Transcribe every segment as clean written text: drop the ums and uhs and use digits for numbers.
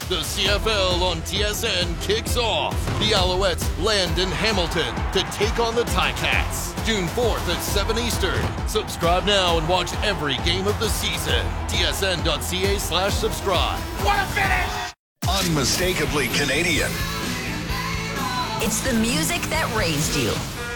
The CFL on TSN kicks off. The Alouettes land in Hamilton to take on the Ticats. June 4th at 7 Eastern. Subscribe now and watch every game of the season. tsn.ca/subscribe. What a finish! Unmistakably Canadian. It's the music that raised you.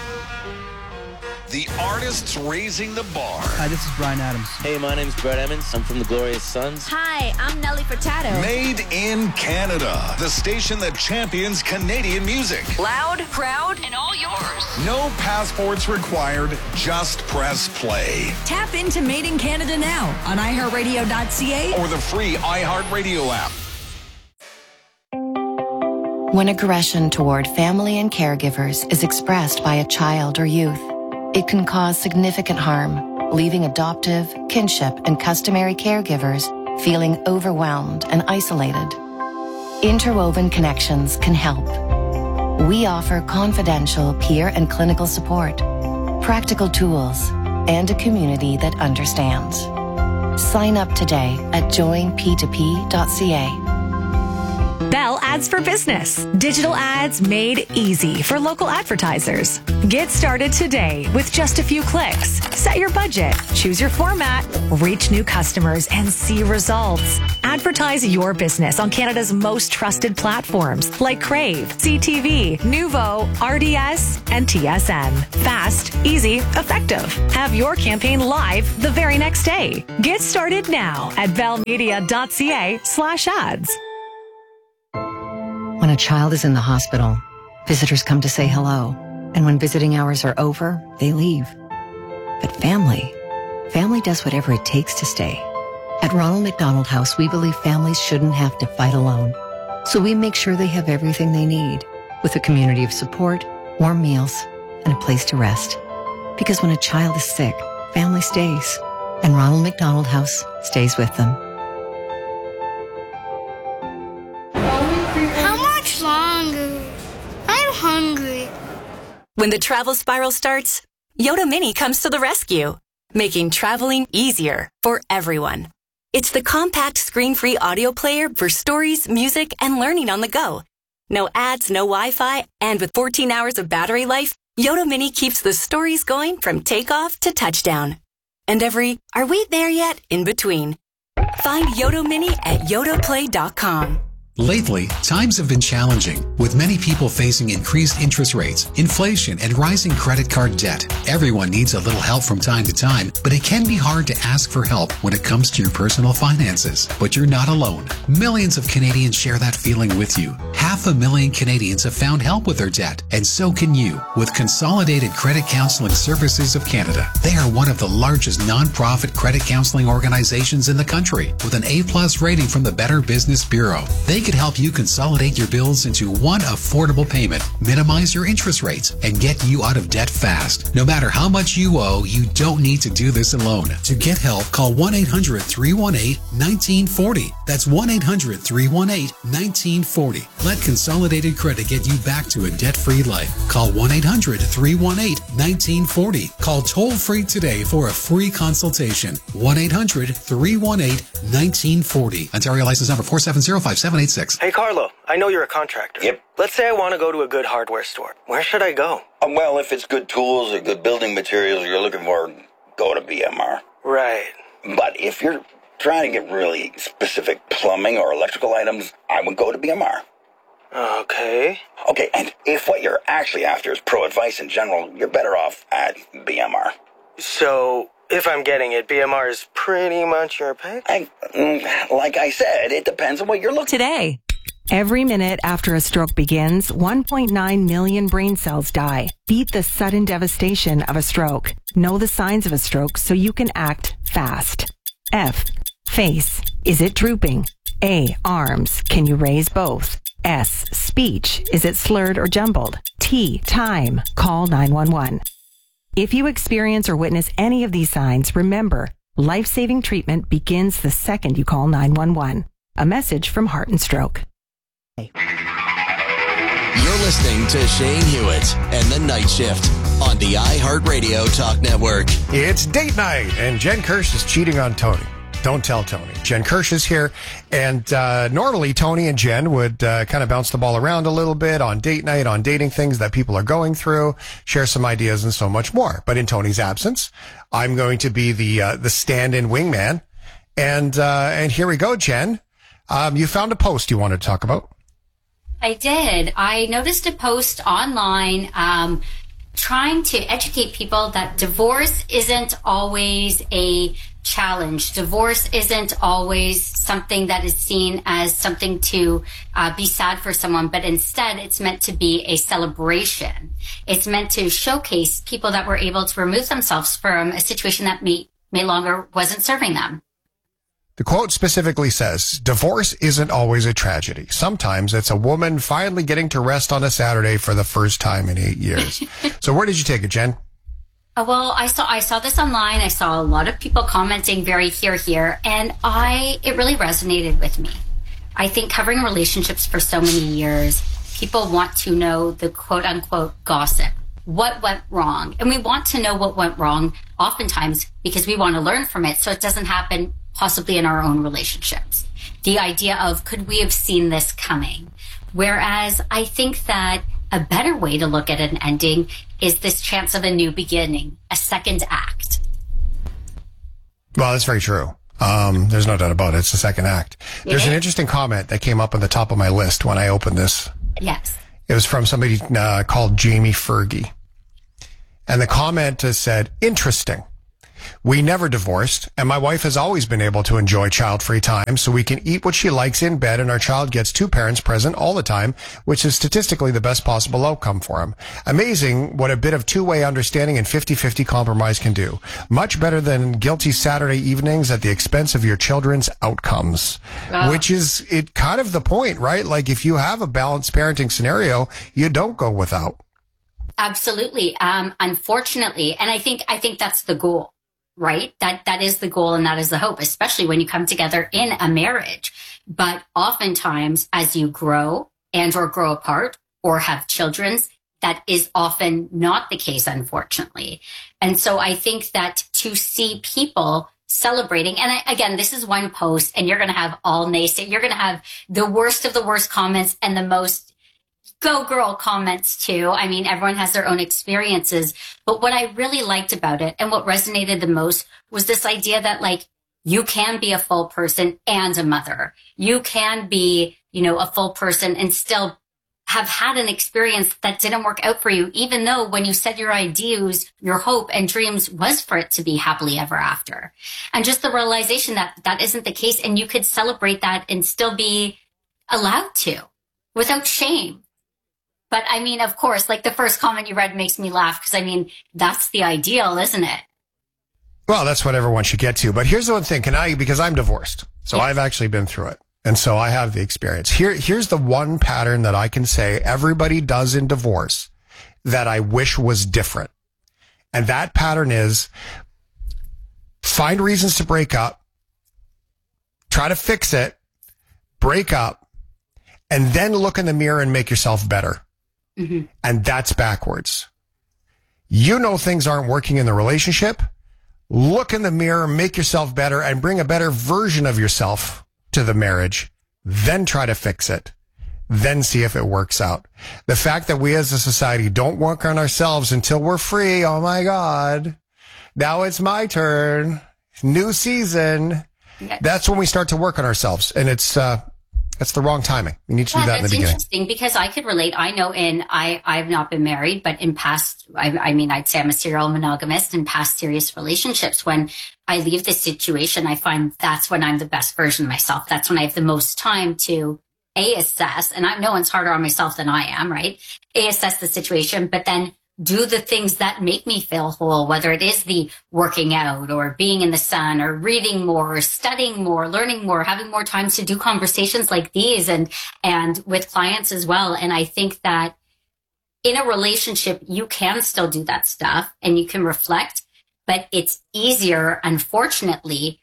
The artists raising the bar. Hi, this is Bryan Adams. Hey, my name's Brett Emmons. I'm from the Glorious Sons. Hi, I'm Nelly Furtado. Made in Canada. The station that champions Canadian music. Loud, proud, and all yours. No passports required. Just press play. Tap into Made in Canada now on iHeartRadio.ca or the free iHeartRadio app. When aggression toward family and caregivers is expressed by a child or youth, it can cause significant harm, leaving adoptive, kinship, and customary caregivers feeling overwhelmed and isolated. Interwoven Connections can help. We offer confidential peer and clinical support, practical tools, and a community that understands. Sign up today at joinp2p.ca. Bell Ads for Business. Digital ads made easy for local advertisers. Get started today with just a few clicks. Set your budget, choose your format, reach new customers, and see results. Advertise your business on Canada's most trusted platforms like Crave, CTV, Nuvo, RDS, and TSN. Fast, easy, effective. Have your campaign live the very next day. Get started now at bellmedia.ca/ads. When a child is in the hospital, visitors come to say hello. And when visiting hours are over, they leave. But family does whatever it takes to stay. At Ronald McDonald House, we believe families shouldn't have to fight alone. So we make sure they have everything they need, with a community of support, warm meals, and a place to rest. Because when a child is sick, family stays. And Ronald McDonald House stays with them. Longer. I'm hungry. When the travel spiral starts, Yoda Mini comes to the rescue, making traveling easier for everyone. It's the compact screen-free audio player for stories, music, and learning on the go. No ads, no Wi-Fi, and with 14 hours of battery life, Yoda Mini keeps the stories going from takeoff to touchdown. And every, are we there yet, in between. Find Yoda Mini at yodaplay.com. Lately, times have been challenging, with many people facing increased interest rates, inflation, and rising credit card debt. Everyone needs a little help from time to time, but it can be hard to ask for help when it comes to your personal finances. But you're not alone. Millions of Canadians share that feeling with you. 500,000 Canadians have found help with their debt, and so can you, with Consolidated Credit Counseling Services of Canada. They are one of the largest non-profit credit counseling organizations in the country, with an A+ rating from the Better Business Bureau. They could help you consolidate your bills into one affordable payment, minimize your interest rates, and get you out of debt fast. No matter how much you owe, you don't need to do this alone. To get help, call 1-800-318-1940. That's 1-800-318-1940. Let Consolidated Credit get you back to a debt-free life. Call 1-800-318-1940. Call toll-free today for a free consultation. 1-800-318-1940. Ontario license number 4705786. Hey, Carlo, I know you're a contractor. Yep. Let's say I want to go to a good hardware store. Where should I go? Well, if it's good tools or good building materials you're looking for, go to BMR. Right. But if you're trying to get really specific plumbing or electrical items, I would go to BMR. Okay. Okay, and if what you're actually after is pro advice in general, you're better off at BMR. So, if I'm getting it, BMR is pretty much your pick? Like I said, it depends on what you're looking for. Today, every minute after a stroke begins, 1.9 million brain cells die. Beat the sudden devastation of a stroke. Know the signs of a stroke so you can act fast. F. Face. Is it drooping? A. Arms. Can you raise both? S. Speech. Is it slurred or jumbled? T. Time. Call 911. If you experience or witness any of these signs, remember, life-saving treatment begins the second you call 911. A message from Heart and Stroke. You're listening to Shane Hewitt and The Night Shift on the iHeartRadio Talk Network. It's date night, and Jen Kirsch is cheating on Tony. Don't Tell Tony. Jen Kirsch is here. And normally Tony and Jen would kind of bounce the ball around a little bit on date night, on dating things that people are going through, share some ideas and so much more. But in Tony's absence, I'm going to be the stand-in wingman. And here we go, Jen. You found a post you wanted to talk about. I did. I noticed a post online trying to educate people that divorce isn't always a challenge. Divorce isn't always something that is seen as something to be sad for someone, but instead it's meant to be a celebration. It's meant to showcase people that were able to remove themselves from a situation that may longer wasn't serving them. The quote specifically says, divorce isn't always a tragedy. Sometimes it's a woman finally getting to rest on a Saturday for the first time in 8 years. So where did you take it, Jen? Well, I saw this online. I saw a lot of people commenting very here, and it really resonated with me. I think covering relationships for so many years, people want to know the quote unquote gossip. What went wrong? And we want to know what went wrong oftentimes because we want to learn from it so it doesn't happen possibly in our own relationships. The idea of, could we have seen this coming? Whereas I think that a better way to look at an ending is this chance of a new beginning, a second act. Well, that's very true. There's no doubt about it. It's the second act. There's an interesting comment that came up on the top of my list when I opened this. Yes. It was from somebody called Jamie Fergie. And the comment said, interesting. We never divorced, and my wife has always been able to enjoy child-free time so we can eat what she likes in bed, and our child gets two parents present all the time, which is statistically the best possible outcome for him. Amazing what a bit of two-way understanding and 50-50 compromise can do. Much better than guilty Saturday evenings at the expense of your children's outcomes. Which is it kind of the point, right? Like if you have a balanced parenting scenario, you don't go without. Absolutely. Unfortunately, and I think that's the goal. Right? That is the goal and that is the hope, especially when you come together in a marriage. But oftentimes as you grow and or grow apart or have children, that is often not the case, unfortunately. And so I think that to see people celebrating, and again, this is one post and you're going to have all naysay. You're going to have the worst of the worst comments and the most go girl comments too. I mean, everyone has their own experiences, but what I really liked about it and what resonated the most was this idea that like, you can be a full person and a mother. You can be, a full person and still have had an experience that didn't work out for you, even though when you said your ideas, your hope and dreams was for it to be happily ever after. And just the realization that that isn't the case and you could celebrate that and still be allowed to without shame. But I mean, of course, like the first comment you read makes me laugh because I mean, that's the ideal, isn't it? Well, that's what everyone should get to. But here's the one thing, because I'm divorced. So I've actually been through it. And so I have the experience. Here's the one pattern that I can say everybody does in divorce that I wish was different. And that pattern is find reasons to break up, try to fix it, break up, and then look in the mirror and make yourself better. Mm-hmm. And that's backwards. Things aren't working in the relationship. Look in the mirror, make yourself better, and bring a better version of yourself to the marriage. Then try to fix it. Then see if it works out. The fact that we as a society don't work on ourselves until we're free. Oh my God. Now it's my turn. New season. Yes. That's when we start to work on ourselves. And that's the wrong timing. You need to do that in the beginning. That's interesting because I could relate. I know I've not been married, but in past, I'd say I'm a serial monogamist. In past serious relationships, when I leave the situation, I find that's when I'm the best version of myself. That's when I have the most time to assess, and no one's harder on myself than I am, right? Assess the situation, but then do the things that make me feel whole, whether it is the working out or being in the sun or reading more or studying more, learning more, having more time to do conversations like these and with clients as well. And I think that in a relationship, you can still do that stuff and you can reflect, but it's easier, unfortunately,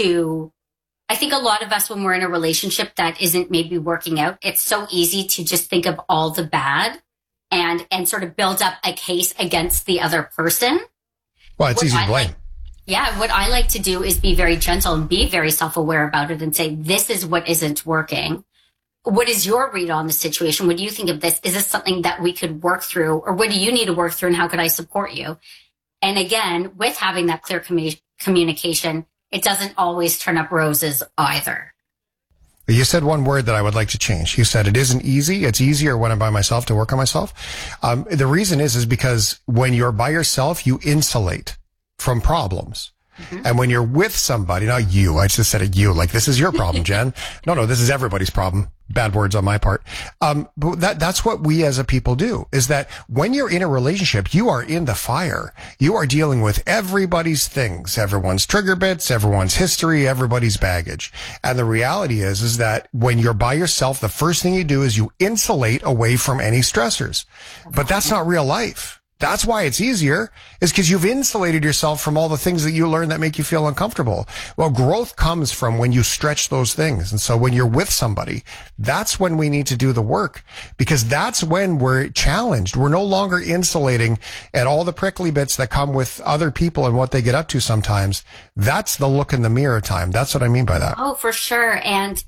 I think a lot of us, when we're in a relationship that isn't maybe working out, it's so easy to just think of all the bad and sort of build up a case against the other person. Well, it's easy to blame. Yeah, what I like to do is be very gentle and be very self-aware about it and say, this is what isn't working. What is your read on the situation? What do you think of this? Is this something that we could work through? Or what do you need to work through and how could I support you? And again, with having that clear communication, it doesn't always turn up roses either. You said one word that I would like to change. You said it isn't easy. It's easier when I'm by myself to work on myself. The reason is because when you're by yourself, you insulate from problems. Mm-hmm. And when you're with somebody, not you, I just said it you, like this is your problem, Jen. No, this is everybody's problem. Bad words on my part. But that's what we as a people do, is that when you're in a relationship, you are in the fire. You are dealing with everybody's things, everyone's trigger bits, everyone's history, everybody's baggage. And the reality is that when you're by yourself, the first thing you do is you insulate away from any stressors. But that's not real life. That's why it's easier, is because you've insulated yourself from all the things that you learn that make you feel uncomfortable. Well, growth comes from when you stretch those things. And so when you're with somebody, that's when we need to do the work, because that's when we're challenged. We're no longer insulating at all the prickly bits that come with other people and what they get up to sometimes. That's the look in the mirror time. That's what I mean by that. Oh, for sure. And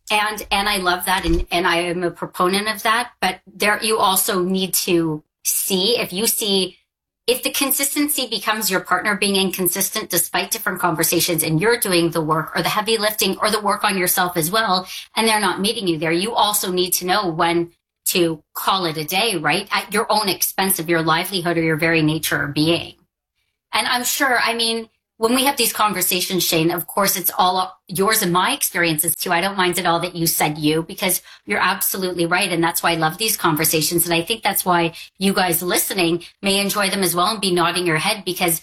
I love that. And I am a proponent of that. But there, you also need to see, if the consistency becomes your partner being inconsistent despite different conversations, and you're doing the work or the heavy lifting or the work on yourself as well, and they're not meeting you there, you also need to know when to call it a day, right? At your own expense of your livelihood or your very nature of being. And I'm sure, when we have these conversations, Shane, of course, it's all yours and my experiences too. I don't mind at all that you said you, because you're absolutely right. And that's why I love these conversations. And I think that's why you guys listening may enjoy them as well and be nodding your head, because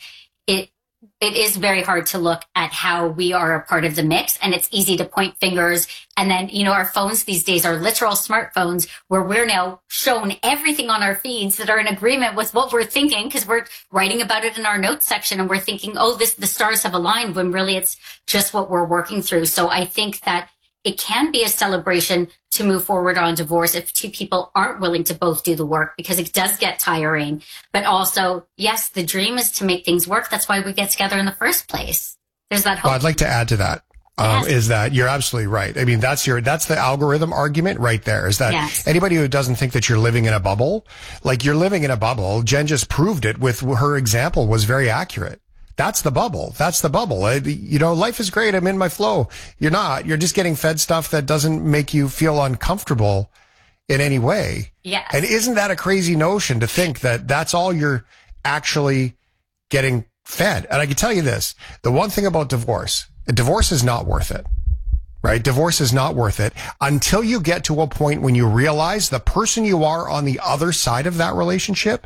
it is very hard to look at how we are a part of the mix, and it's easy to point fingers. And then, our phones these days are literal smartphones where we're now shown everything on our feeds that are in agreement with what we're thinking, because we're writing about it in our notes section and we're thinking, the stars have aligned, when really it's just what we're working through. So I think that it can be a celebration to move forward on divorce if two people aren't willing to both do the work, because it does get tiring. But also, yes, the dream is to make things work. That's why we get together in the first place. There's that hope. Well, I'd like to add to that. Yes. Is that you're absolutely right. That's the algorithm argument right there, is that anybody who doesn't think that you're living in a bubble, like you're living in a bubble, Jen just proved it with her example, was very accurate. That's the bubble. That's the bubble. Life is great. I'm in my flow. You're not. You're just getting fed stuff that doesn't make you feel uncomfortable in any way. Yes. And isn't that a crazy notion to think that that's all you're actually getting fed? And I can tell you this, the one thing about divorce is not worth it, right? Divorce is not worth it until you get to a point when you realize the person you are on the other side of that relationship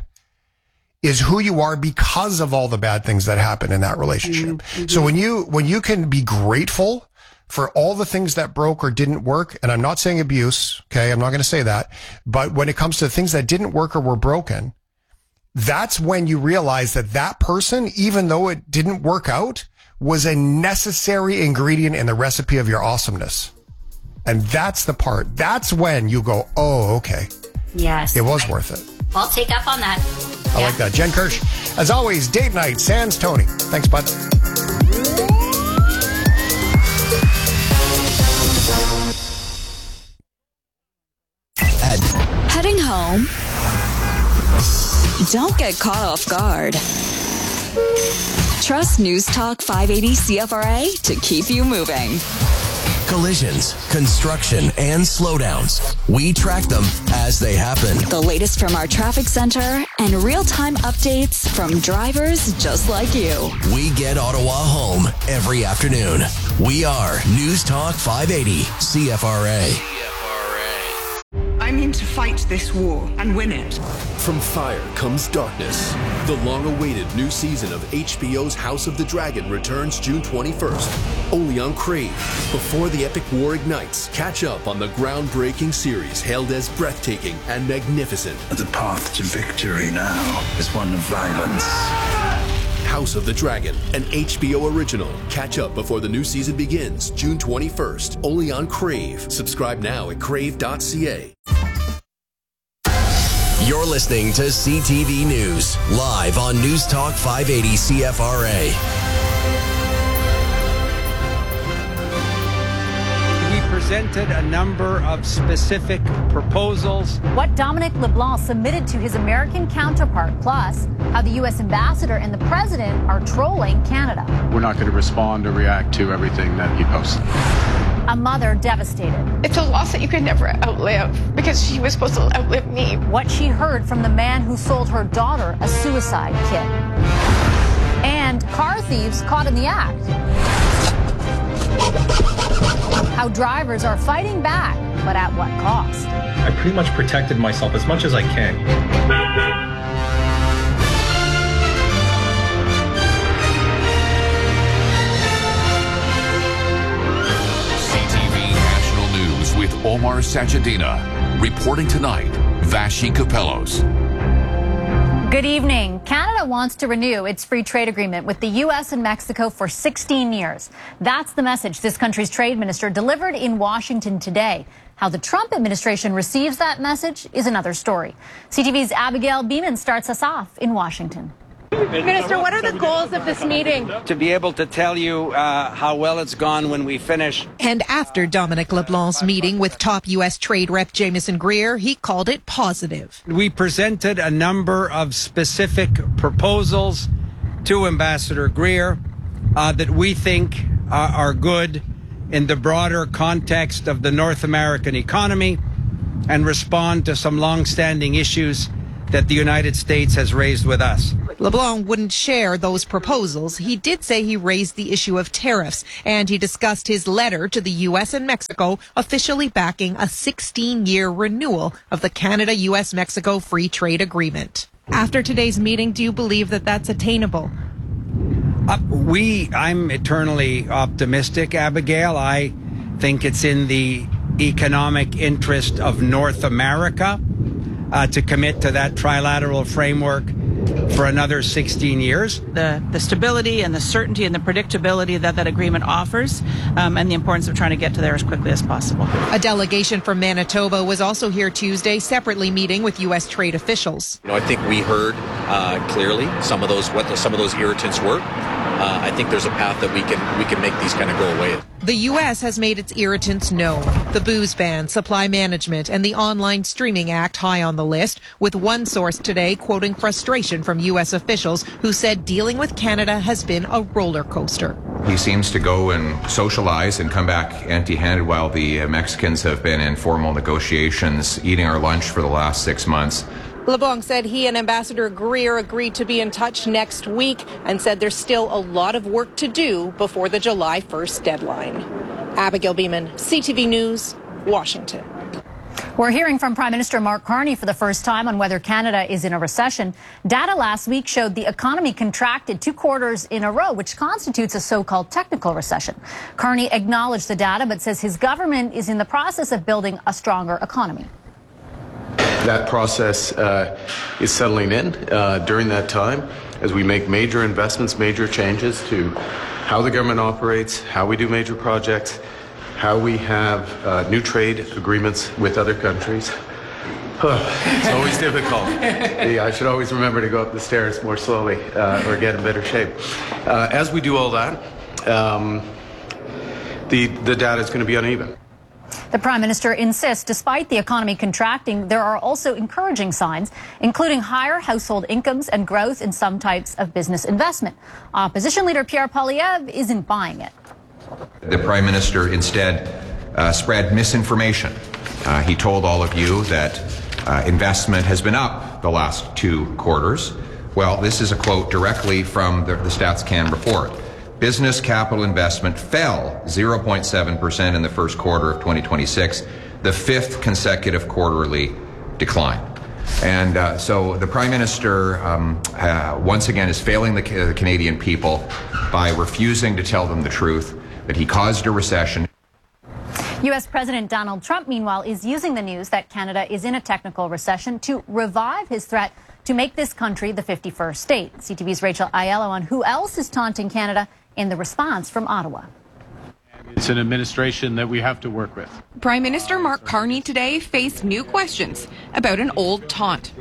is who you are because of all the bad things that happen in that relationship. Mm-hmm. So when you can be grateful for all the things that broke or didn't work, and I'm not saying abuse, okay, I'm not going to say that, but when it comes to things that didn't work or were broken, that's when you realize that person, even though it didn't work out, was a necessary ingredient in the recipe of your awesomeness. And that's the part. That's when you go, oh, okay. Yes. It was worth it. I'll take up on that. I like that. Jen Kirsch, as always, date night, sans Tony. Thanks, bud. Heading home? Don't get caught off guard. Trust News Talk 580 CFRA to keep you moving. Collisions, construction, and slowdowns. We track them as they happen. The latest from our traffic center and real-time updates from drivers just like you. We get Ottawa home every afternoon. We are News Talk 580 CFRA. I mean to fight this war and win it. From fire comes darkness. The long-awaited new season of HBO's House of the Dragon returns June 21st, only on Crave. Before the epic war ignites, catch up on the groundbreaking series hailed as breathtaking and magnificent. The path to victory now is one of violence. House of the Dragon, an HBO original. Catch up before the new season begins, June 21st, only on Crave. Subscribe now at crave.ca. You're listening to CTV News, live on News Talk 580 CFRA. presented a number of specific proposals. What Dominic LeBlanc submitted to his American counterpart, plus how the U.S. ambassador and the president are trolling Canada. We're not going to respond or react to everything that he posts. A mother devastated. It's a loss that you could never outlive because she was supposed to outlive me. What she heard from the man who sold her daughter a suicide kit. And car thieves caught in the act. How drivers are fighting back, but at what cost? I pretty much protected myself as much as I can. With Omar Sajadina. Reporting tonight, Vashi Capellos. Good evening. Canada wants to renew its free trade agreement with the U.S. and Mexico for 16 years. That's the message this country's trade minister delivered in Washington today. How the Trump administration receives that message is another story. CTV's Abigail Beeman starts us off in Washington. Minister, what are the goals of this meeting? To be able to tell you how well it's gone when we finish. And after Dominic LeBlanc's meeting with top U.S. Trade Rep Jamieson Greer, he called it positive. We presented a number of specific proposals to Ambassador Greer that we think are good in the broader context of the North American economy and respond to some long-standing issues that the United States has raised with us. LeBlanc wouldn't share those proposals. He did say he raised the issue of tariffs, and he discussed his letter to the U.S. and Mexico officially backing a 16-year renewal of the Canada-U.S.-Mexico Free Trade Agreement. After today's meeting, do you believe that that's attainable? I'm eternally optimistic, Abigail. I think it's in the economic interest of North America to commit to that trilateral framework for another 16 years. The stability and the certainty and the predictability that agreement offers, and the importance of trying to get to there as quickly as possible. A delegation from Manitoba was also here Tuesday, separately meeting with U.S. trade officials. I think we heard clearly some of those irritants were. I think there's a path that we can make these kind of go away. The U.S. has made its irritants known. The booze ban, supply management, and the Online Streaming Act high on the list, with one source today quoting frustration from U.S. officials who said dealing with Canada has been a roller coaster. He seems to go and socialize and come back empty-handed while the Mexicans have been in formal negotiations, eating our lunch for the last 6 months. LeBlanc said he and Ambassador Greer agreed to be in touch next week and said there's still a lot of work to do before the July 1st deadline. Abigail Beeman, CTV News, Washington. We're hearing from Prime Minister Mark Carney for the first time on whether Canada is in a recession. Data last week showed the economy contracted 2 quarters in a row, which constitutes a so-called technical recession. Carney acknowledged the data, but says his government is in the process of building a stronger economy. That process is settling in during that time as we make major investments, major changes to how the government operates, how we do major projects, how we have new trade agreements with other countries. It's always difficult. I should always remember to go up the stairs more slowly or get in better shape. As we do all that, the data is going to be uneven. The Prime Minister insists, despite the economy contracting, there are also encouraging signs, including higher household incomes and growth in some types of business investment. Opposition leader Pierre Poilievre isn't buying it. The Prime Minister instead spread misinformation. He told all of you that investment has been up the last 2 quarters. Well, this is a quote directly from the StatsCan report. Business capital investment fell 0.7% in the first quarter of 2026, the 5th consecutive quarterly decline. And so the Prime Minister once again is failing the Canadian people by refusing to tell them the truth, that he caused a recession. U.S. President Donald Trump, meanwhile, is using the news that Canada is in a technical recession to revive his threat to make this country the 51st state. CTV's Rachel Aiello on who else is taunting Canada in the response from Ottawa. It's an administration that we have to work with. Prime Minister Mark Carney today faced new questions about an old taunt.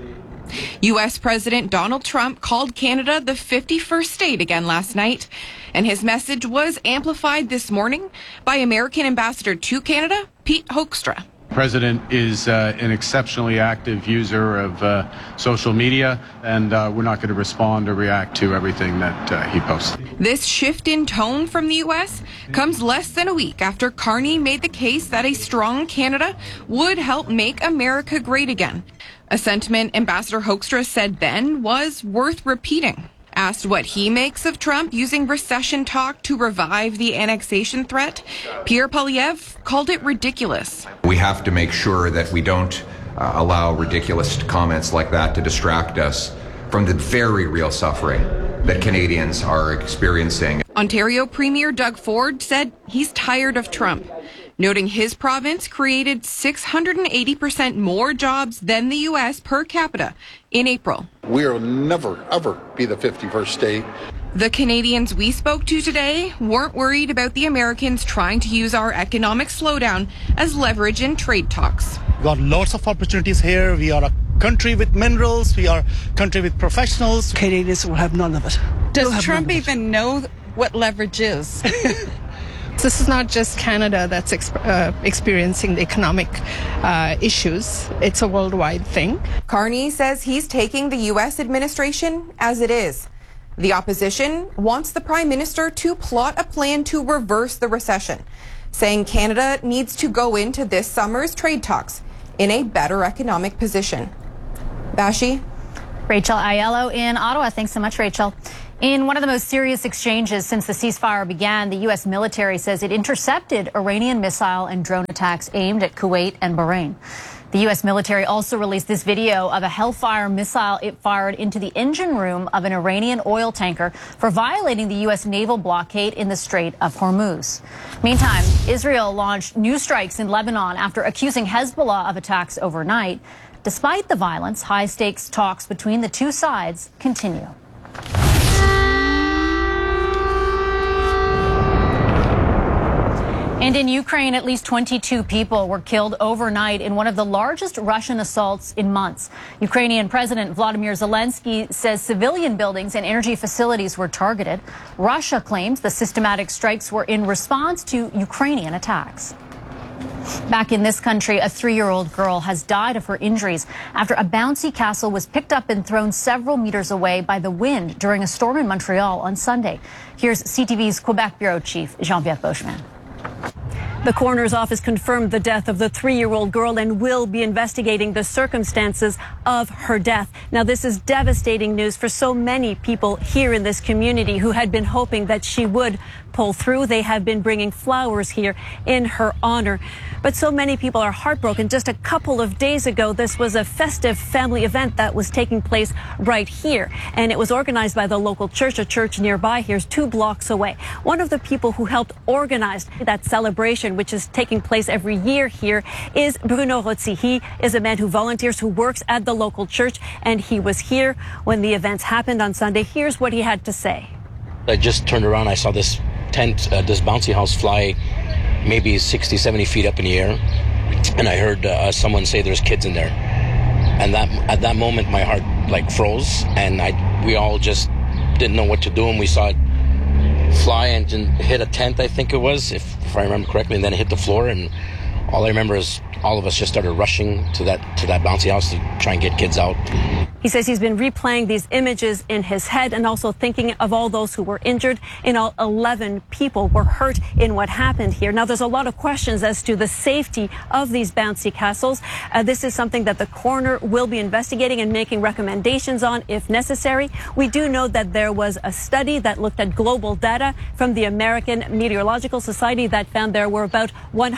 U.S. President Donald Trump called Canada the 51st state again last night, and his message was amplified this morning by American Ambassador to Canada, Pete Hoekstra. The President is an exceptionally active user of social media, and we're not going to respond or react to everything that he posts. This shift in tone from the U.S. comes less than a week after Carney made the case that a strong Canada would help make America great again. A sentiment Ambassador Hoekstra said then was worth repeating. Asked what he makes of Trump using recession talk to revive the annexation threat, Pierre Poilievre called it ridiculous. We have to make sure that we don't allow ridiculous comments like that to distract us from the very real suffering that Canadians are experiencing. Ontario Premier Doug Ford said he's tired of Trump, noting his province created 680% more jobs than the U.S. per capita in April. We'll never, ever be the 51st state. The Canadians we spoke to today weren't worried about the Americans trying to use our economic slowdown as leverage in trade talks. We've got lots of opportunities here. We are a country with minerals. We are a country with professionals. Canadians will have none of it. Does Trump even know what leverage is? This is not just Canada that's experiencing the economic issues. It's a worldwide thing. Carney says he's taking the U.S. administration as it is. The opposition wants the Prime Minister to plot a plan to reverse the recession, saying Canada needs to go into this summer's trade talks in a better economic position. Vashi? Rachel Aiello in Ottawa. Thanks so much, Rachel. In one of the most serious exchanges since the ceasefire began, the U.S. military says it intercepted Iranian missile and drone attacks aimed at Kuwait and Bahrain. The U.S. military also released this video of a Hellfire missile it fired into the engine room of an Iranian oil tanker for violating the U.S. naval blockade in the Strait of Hormuz. Meantime, Israel launched new strikes in Lebanon after accusing Hezbollah of attacks overnight. Despite the violence, high-stakes talks between the two sides continue. And in Ukraine, at least 22 people were killed overnight in one of the largest Russian assaults in months. Ukrainian President Vladimir Zelensky says civilian buildings and energy facilities were targeted. Russia claims the systematic strikes were in response to Ukrainian attacks. Back in this country, a 3-year-old girl has died of her injuries after a bouncy castle was picked up and thrown several meters away by the wind during a storm in Montreal on Sunday. Here's CTV's Quebec Bureau Chief, Jean-Pierre Beauchemin. The coroner's office confirmed the death of the 3-year-old girl and will be investigating the circumstances of her death. Now, this is devastating news for so many people here in this community who had been hoping that she would pull through. They have been bringing flowers here in her honor. But so many people are heartbroken. Just a couple of days ago, this was a festive family event that was taking place right here. And it was organized by the local church, a church nearby here, 2 blocks away. One of the people who helped organize that celebration, which is taking place every year here, is Bruno Rotzi. He is a man who volunteers, who works at the local church, and he was here when the events happened on Sunday. Here's what he had to say. I just turned around. I saw this tent, this bouncy house fly maybe 60, 70 feet up in the air. And I heard someone say there's kids in there. And at that moment, my heart froze. And we all just didn't know what to do. And we saw it fly and hit a tent, I think it was, if I remember correctly. And then it hit the floor. And all I remember is all of us just started rushing to that bouncy house to try and get kids out. He says he's been replaying these images in his head and also thinking of all those who were injured. In all, 11 people were hurt in what happened here. Now, there's a lot of questions as to the safety of these bouncy castles. This is something that the coroner will be investigating and making recommendations on if necessary. We do know that there was a study that looked at global data from the American Meteorological Society that found there were about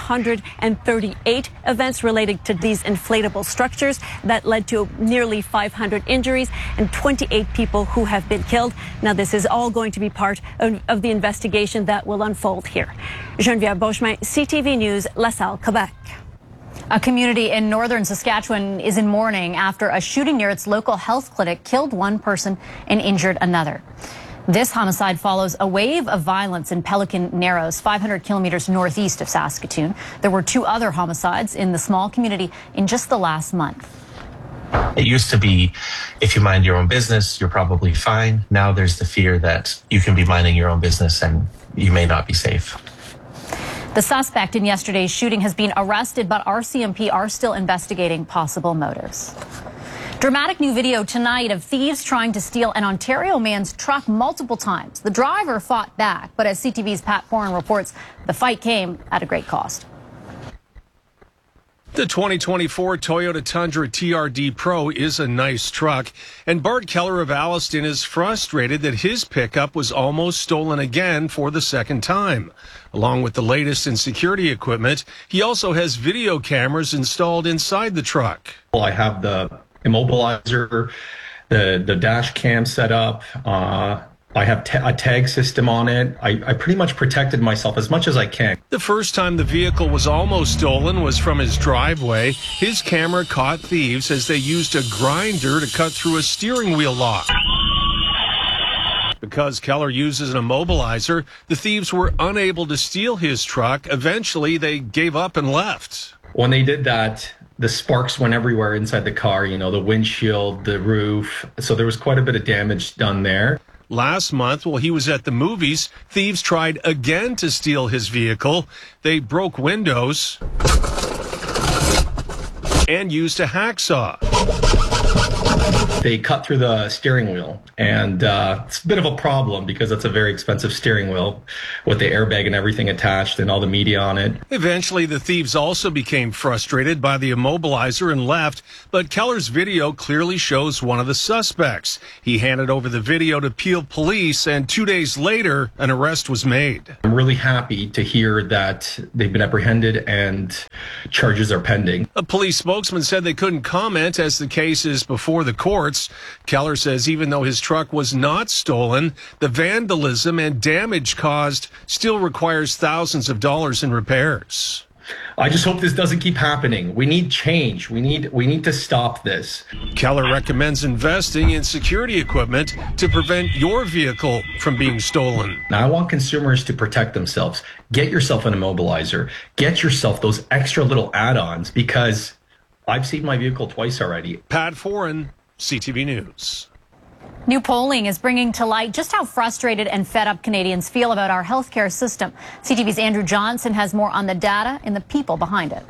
138 events related to these inflatable structures that led to nearly 500 injuries and 28 people who have been killed. Now, this is all going to be part of the investigation that will unfold here. Geneviève Beauchemin, CTV News, La Salle, Quebec. A community in northern Saskatchewan is in mourning after a shooting near its local health clinic killed one person and injured another. This homicide follows a wave of violence in Pelican Narrows, 500 kilometers northeast of Saskatoon. There were 2 other homicides in the small community in just the last month. It used to be, if you mind your own business, you're probably fine. Now there's the fear that you can be minding your own business and you may not be safe. The suspect in yesterday's shooting has been arrested, but RCMP are still investigating possible motives. Dramatic new video tonight of thieves trying to steal an Ontario man's truck multiple times. The driver fought back, but as CTV's Pat Foran reports, the fight came at a great cost. The 2024 Toyota Tundra TRD Pro is a nice truck, and Bart Keller of Alliston is frustrated that his pickup was almost stolen again for the second time. Along with the latest in security equipment, he also has video cameras installed inside the truck. Well, I have the immobilizer, the dash cam set up. I have a tag system on it. I pretty much protected myself as much as I can. The first time the vehicle was almost stolen was from his driveway. His camera caught thieves as they used a grinder to cut through a steering wheel lock. Because Keller uses an immobilizer, the thieves were unable to steal his truck. Eventually, they gave up and left. When they did that, the sparks went everywhere inside the car, the windshield, the roof. So there was quite a bit of damage done there. Last month, while he was at the movies, thieves tried again to steal his vehicle. They broke windows and used a hacksaw. They cut through the steering wheel, and it's a bit of a problem because it's a very expensive steering wheel with the airbag and everything attached and all the media on it. Eventually, the thieves also became frustrated by the immobilizer and left, but Keller's video clearly shows one of the suspects. He handed over the video to Peel Police, and 2 days later, an arrest was made. I'm really happy to hear that they've been apprehended and charges are pending. A police spokesman said they couldn't comment as the case is before the courts. Keller says even though his truck was not stolen, the vandalism and damage caused still requires thousands of dollars in repairs. I just hope this doesn't keep happening. We need change. We need to stop this. Keller recommends investing in security equipment to prevent your vehicle from being stolen. Now, I want consumers to protect themselves. Get yourself an immobilizer. Get yourself those extra little add-ons because I've seen my vehicle twice already. Pat Foran, CTV News. New polling is bringing to light just how frustrated and fed up Canadians feel about our healthcare system. CTV's Andrew Johnson has more on the data and the people behind it.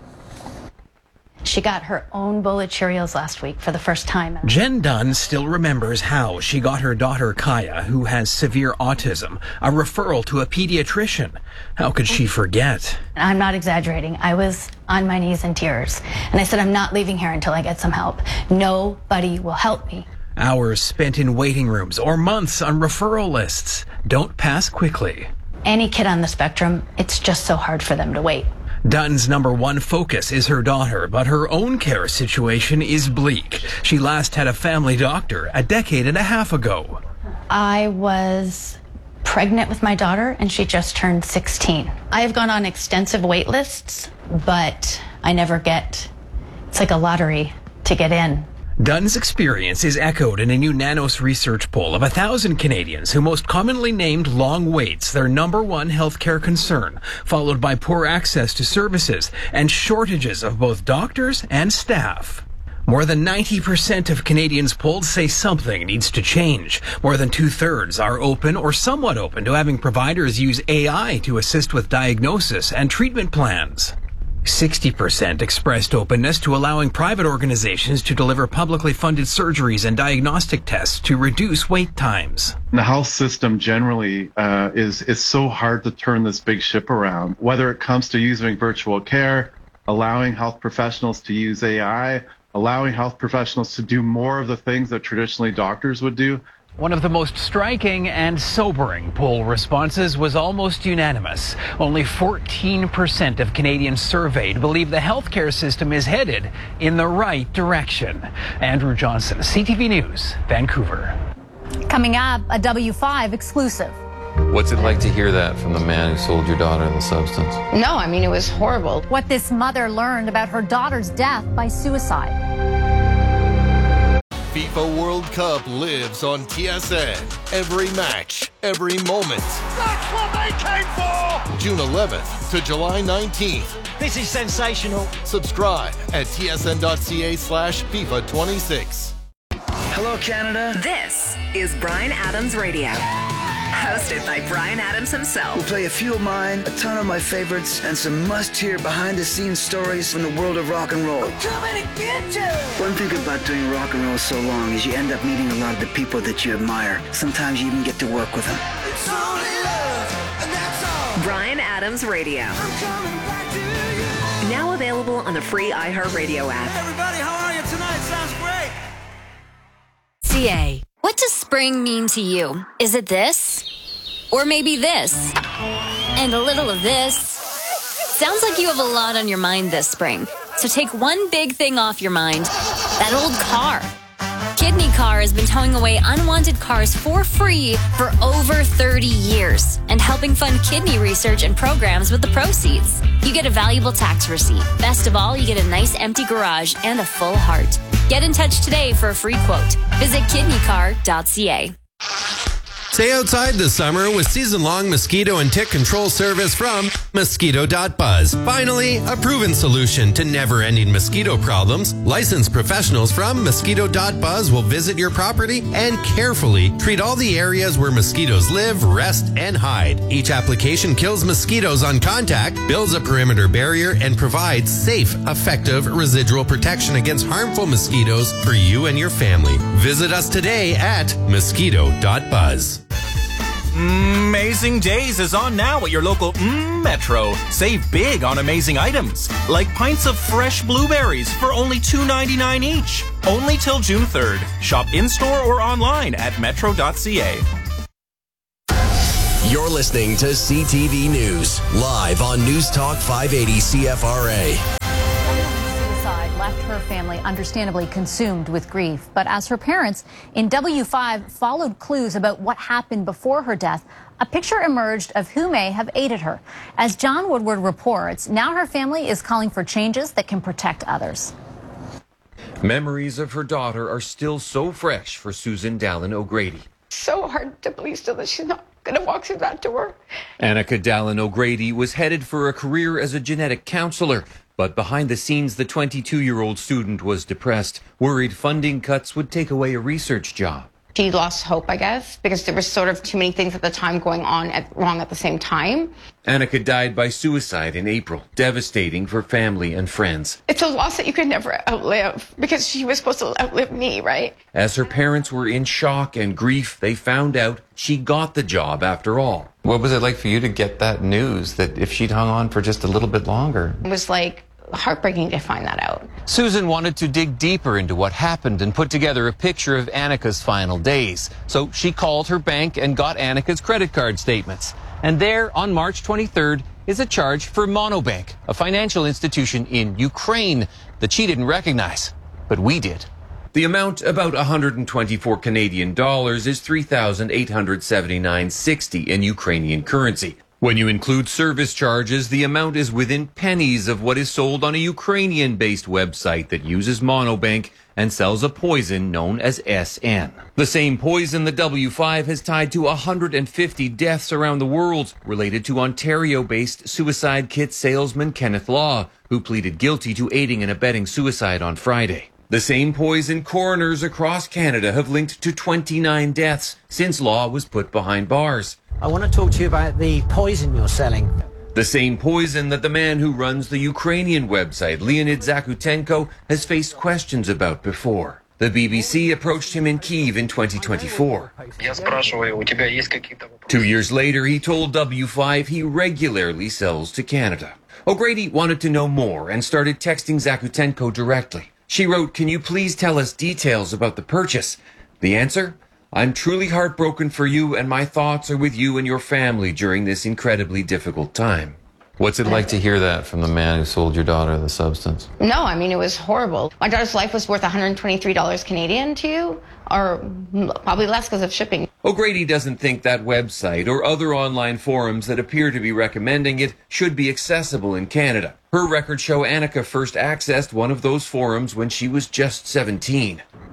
She got her own bowl of Cheerios last week for the first time. Jen Dunn still remembers how she got her daughter Kaya, who has severe autism, a referral to a pediatrician. How could she forget? I'm not exaggerating. I was on my knees in tears. And I said, I'm not leaving here until I get some help. Nobody will help me. Hours spent in waiting rooms or months on referral lists. Don't pass quickly. Any kid on the spectrum, it's just so hard for them to wait. Dunn's number one focus is her daughter, but her own care situation is bleak. She last had a family doctor a decade and a half ago. I was pregnant with my daughter, and she just turned 16. I have gone on extensive wait lists, but I never get, it's like a lottery to get in. Dunn's experience is echoed in a new Nanos research poll of 1,000 Canadians who most commonly named long waits their number one healthcare concern, followed by poor access to services and shortages of both doctors and staff. More than 90% of Canadians polled say something needs to change. More than 2/3 are open or somewhat open to having providers use AI to assist with diagnosis and treatment plans. 60% expressed openness to allowing private organizations to deliver publicly funded surgeries and diagnostic tests to reduce wait times. The health system generally is so hard to turn this big ship around, whether it comes to using virtual care, allowing health professionals to use AI, allowing health professionals to do more of the things that traditionally doctors would do. One of the most striking and sobering poll responses was almost unanimous. Only 14% of Canadians surveyed believe the healthcare system is headed in the right direction. Andrew Johnson, CTV News, Vancouver. Coming up, a W5 exclusive. What's it like to hear that from the man who sold your daughter the substance? No, I mean, it was horrible. What this mother learned about her daughter's death by suicide. FIFA World Cup lives on TSN. Every match, every moment. That's what they came for! June 11th to July 19th. This is sensational. Subscribe at tsn.ca/FIFA 26. Hello, Canada. This is Bryan Adams Radio. Hosted by Bryan Adams himself. We'll play a few of mine, a ton of my favorites, and some must-hear behind-the-scenes stories from the world of rock and roll. I'm coming to get you! One thing about doing rock and roll so long is you end up meeting a lot of the people that you admire. Sometimes you even get to work with them. It's only love, and that's all. Bryan Adams Radio. I'm coming back to you. Now available on the free iHeartRadio app. Hey everybody, how are you tonight? Sounds great. CA. What does spring mean to you? Is it this? Or maybe this? And a little of this? Sounds like you have a lot on your mind this spring. So take one big thing off your mind. That old car. Kidney Car has been towing away unwanted cars for free for over 30 years and helping fund kidney research and programs with the proceeds. You get a valuable tax receipt. Best of all, you get a nice empty garage and a full heart. Get in touch today for a free quote. Visit kidneycar.ca. Stay outside this summer with season-long mosquito and tick control service from Mosquito.buzz. Finally, a proven solution to never-ending mosquito problems. Licensed professionals from Mosquito.buzz will visit your property and carefully treat all the areas where mosquitoes live, rest, and hide. Each application kills mosquitoes on contact, builds a perimeter barrier, and provides safe, effective residual protection against harmful mosquitoes for you and your family. Visit us today at Mosquito.buzz. Amazing Days is on now at your local Metro. Save big on amazing items, like pints of fresh blueberries for only $2.99 each. Only till June 3rd. Shop in-store or online at metro.ca. You're listening to CTV News, live on News Talk 580 CFRA. Left her family understandably consumed with grief. But as her parents in W5 followed clues about what happened before her death, a picture emerged of who may have aided her. As John Woodward reports, now her family is calling for changes that can protect others. Memories of her daughter are still so fresh for Susan Dallin O'Grady. So hard to believe still that she's not going to walk through that door. Annika Dallin O'Grady was headed for a career as a genetic counselor. But behind the scenes, the 22-year-old student was depressed, worried funding cuts would take away a research job. She lost hope, I guess, because there was sort of too many things at the time going on wrong at the same time. Annika died by suicide in April, devastating for family and friends. It's a loss that you could never outlive, because she was supposed to outlive me, right? As her parents were in shock and grief, they found out she got the job after all. What was it like for you to get that news that if she'd hung on for just a little bit longer? It was like heartbreaking to find that out. Susan wanted to dig deeper into what happened and put together a picture of Annika's final days. So she called her bank and got Annika's credit card statements. And there, on March 23rd, is a charge for Monobank, a financial institution in Ukraine that she didn't recognize, but we did. The amount, about 124 Canadian dollars, is $3,879.60 in Ukrainian currency. When you include service charges, the amount is within pennies of what is sold on a Ukrainian-based website that uses Monobank and sells a poison known as SN. The same poison the W5 has tied to 150 deaths around the world, related to Ontario-based suicide kit salesman Kenneth Law, who pleaded guilty to aiding and abetting suicide on Friday. The same poison coroners across Canada have linked to 29 deaths since Law was put behind bars. I want to talk to you about the poison you're selling. The same poison that the man who runs the Ukrainian website, Leonid Zakutenko, has faced questions about before. The BBC approached him in Kyiv in 2024. 2 years later, he told W5 he regularly sells to Canada. O'Grady wanted to know more and started texting Zakutenko directly. She wrote, "Can you please tell us details about the purchase?" The answer? "I'm truly heartbroken for you, and my thoughts are with you and your family during this incredibly difficult time." What's it like to hear that from the man who sold your daughter the substance? No, I mean, it was horrible. My daughter's life was worth $123 Canadian to you, or probably less because of shipping. O'Grady doesn't think that website or other online forums that appear to be recommending it should be accessible in Canada. Her records show Annika first accessed one of those forums when she was just 17.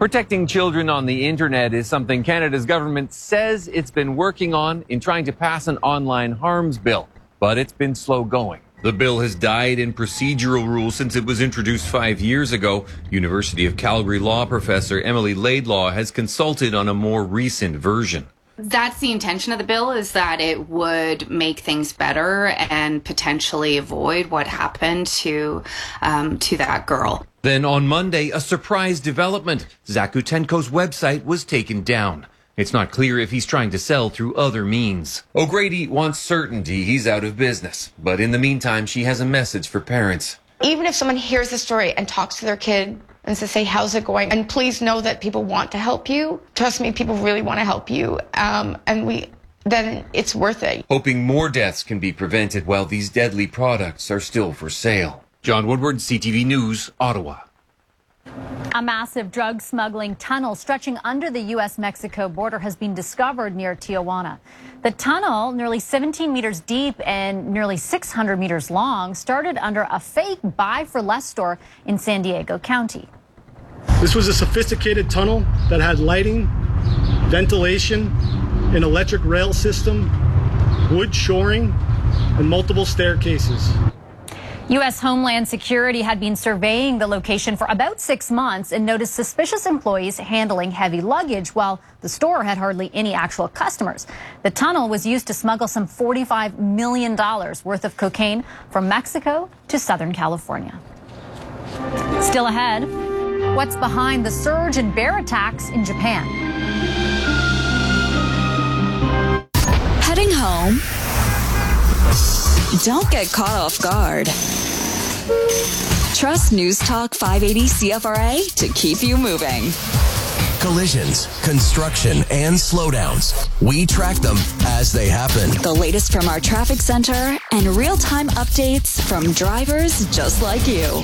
Protecting children on the internet is something Canada's government says it's been working on in trying to pass an online harms bill, but it's been slow going. The bill has died in procedural rules since it was introduced 5 years ago. University of Calgary law professor Emily Laidlaw has consulted on a more recent version. That's the intention of the bill, is that it would make things better and potentially avoid what happened to that girl. Then on Monday, a surprise development. Zakutenko's website was taken down. It's not clear if he's trying to sell through other means. O'Grady wants certainty he's out of business. But in the meantime, she has a message for parents. Even if someone hears the story and talks to their kid and to say, how's it going? And please know that people want to help you. Trust me, people really want to help you. Then it's worth it. Hoping more deaths can be prevented while these deadly products are still for sale. John Woodward, CTV News, Ottawa. A massive drug smuggling tunnel stretching under the U.S.-Mexico border has been discovered near Tijuana. The tunnel, nearly 17 meters deep and nearly 600 meters long, started under a fake Buy for Less store in San Diego County. This was a sophisticated tunnel that had lighting, ventilation, an electric rail system, wood shoring, and multiple staircases. U.S. Homeland Security had been surveying the location for about 6 months and noticed suspicious employees handling heavy luggage while the store had hardly any actual customers. The tunnel was used to smuggle some $45 million worth of cocaine from Mexico to Southern California. Still ahead, what's behind the surge in bear attacks in Japan? Heading home? Don't get caught off guard. Trust News Talk 580 CFRA to keep you moving. Collisions, construction, and slowdowns. We track them as they happen. The latest from our traffic center and real-time updates from drivers just like you.